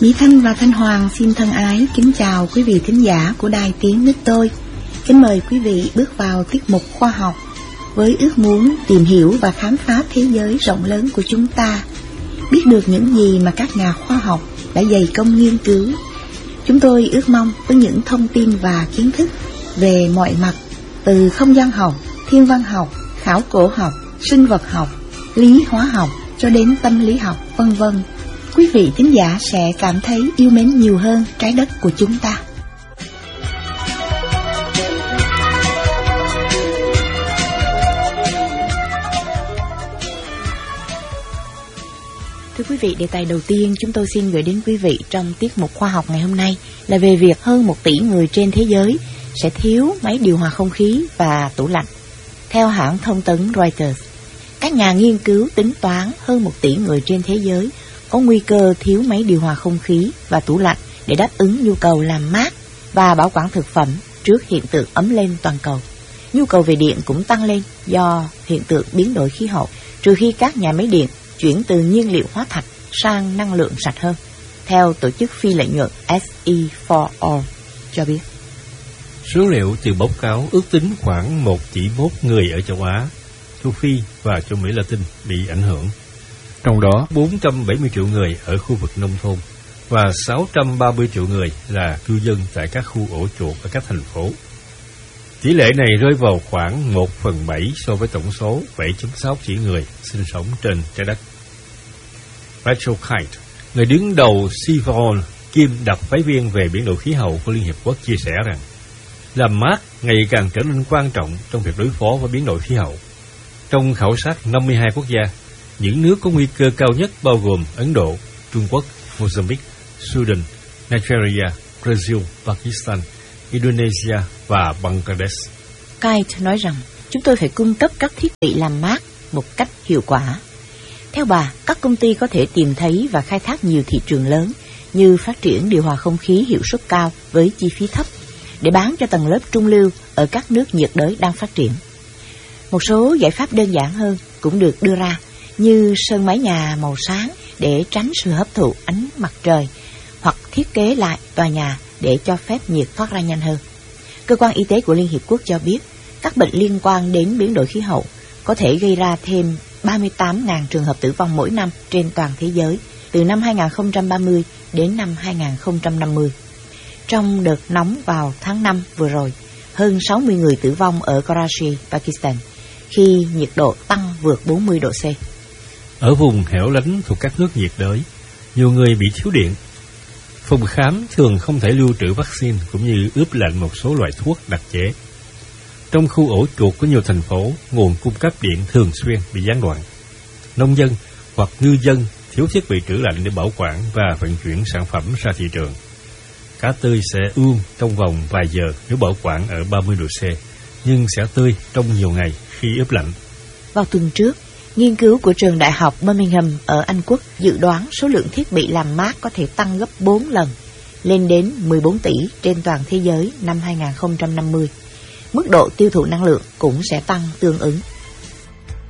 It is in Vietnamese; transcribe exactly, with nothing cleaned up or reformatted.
Mỹ Thanh và Thanh Hoàng xin thân ái kính chào quý vị thính giả của Đài Tiếng Nước Tôi. Kính mời quý vị bước vào tiết mục khoa học với ước muốn tìm hiểu và khám phá thế giới rộng lớn của chúng ta, biết được những gì mà các nhà khoa học đã dày công nghiên cứu. Chúng tôi ước mong với những thông tin và kiến thức về mọi mặt, từ không gian học, thiên văn học, khảo cổ học, sinh vật học, lý hóa học cho đến tâm lý học, vân vân, quý vị thính giả sẽ cảm thấy yêu mến nhiều hơn trái đất của chúng ta. Thưa quý vị, đề tài đầu tiên chúng tôi xin gửi đến quý vị trong tiết mục khoa học ngày hôm nay là về việc hơn một tỷ người trên thế giới sẽ thiếu máy điều hòa không khí và tủ lạnh. Theo hãng thông tấn Reuters, các nhà nghiên cứu tính toán hơn một tỷ người trên thế giới có nguy cơ thiếu máy điều hòa không khí và tủ lạnh để đáp ứng nhu cầu làm mát và bảo quản thực phẩm trước hiện tượng ấm lên toàn cầu. Nhu cầu về điện cũng tăng lên do hiện tượng biến đổi khí hậu, trừ khi các nhà máy điện chuyển từ nhiên liệu hóa thạch sang năng lượng sạch hơn, theo tổ chức phi lợi nhuận S E bốn All cho biết. Số liệu từ báo cáo ước tính khoảng một tỷ mốt người ở châu Á, châu Phi và châu Mỹ Latin bị ảnh hưởng. Trong đó, bốn trăm bảy mươi triệu người ở khu vực nông thôn và sáu trăm ba mươi triệu người là cư dân tại các khu ổ chuột ở các thành phố. Tỷ lệ này rơi vào khoảng một phần bảy so với tổng số bảy phẩy sáu tỷ người sinh sống trên trái đất. Rachel Kite, người đứng đầu Sivol kiêm đặc phái viên về biến đổi khí hậu của Liên Hiệp Quốc chia sẻ rằng, làm mát ngày càng trở nên quan trọng trong việc đối phó với biến đổi khí hậu. Trong khảo sát năm mươi hai quốc gia, những nước có nguy cơ cao nhất bao gồm Ấn Độ, Trung Quốc, Mozambique, Sudan, Nigeria, Brazil, Pakistan, Indonesia và Bangladesh. Kite nói rằng, chúng tôi phải cung cấp các thiết bị làm mát một cách hiệu quả. Theo bà, các công ty có thể tìm thấy và khai thác nhiều thị trường lớn như phát triển điều hòa không khí hiệu suất cao với chi phí thấp để bán cho tầng lớp trung lưu ở các nước nhiệt đới đang phát triển. Một số giải pháp đơn giản hơn cũng được đưa ra, như sơn mái nhà màu sáng để tránh sự hấp thụ ánh mặt trời, hoặc thiết kế lại tòa nhà để cho phép nhiệt thoát ra nhanh hơn. Cơ quan y tế của Liên Hiệp Quốc cho biết các bệnh liên quan đến biến đổi khí hậu có thể gây ra thêm ba mươi tám nghìn trường hợp tử vong mỗi năm trên toàn thế giới từ năm hai không ba mươi đến năm hai không năm mươi. Trong đợt nóng vào tháng năm vừa rồi, hơn sáu mươi người tử vong ở Karachi, Pakistan, khi nhiệt độ tăng vượt bốn mươi độ C. Ở vùng hẻo lánh thuộc các nước nhiệt đới, nhiều người bị thiếu điện. Phòng khám thường không thể lưu trữ vaccine cũng như ướp lạnh một số loại thuốc đặc chế. Trong khu ổ chuột của nhiều thành phố, nguồn cung cấp điện thường xuyên bị gián đoạn. Nông dân hoặc ngư dân thiếu thiết bị trữ lạnh để bảo quản và vận chuyển sản phẩm ra thị trường. Cá tươi sẽ ươm trong vòng vài giờ nếu bảo quản ở ba mươi độ C, nhưng sẽ tươi trong nhiều ngày khi ướp lạnh. Vào tuần trước, nghiên cứu của trường đại học Birmingham ở Anh Quốc dự đoán số lượng thiết bị làm mát có thể tăng gấp bốn lần, lên đến mười bốn tỷ trên toàn thế giới năm hai không năm mươi. Mức độ tiêu thụ năng lượng cũng sẽ tăng tương ứng.